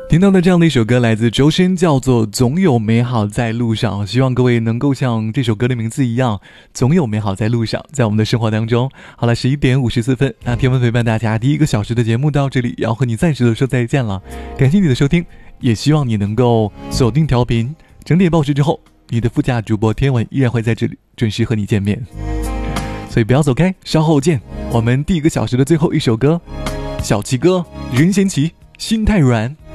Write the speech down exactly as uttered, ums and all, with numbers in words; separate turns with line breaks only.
听到的这样的一首歌来自周深，叫做总有美好在路上。希望各位能够像这首歌的名字一样，总有美好在路上，在我们的生活当中。好了，十一点五十四分，那天文陪伴大家第一个小时的节目到这里，要和你暂时的说再见了。感谢你的收听，也希望你能够锁定调频。整点报时之后，你的副驾主播天文依然会在这里准时和你见面，所以不要走开，稍后见。我们第一个小时的最后一首歌，小齐哥任贤齐心太软。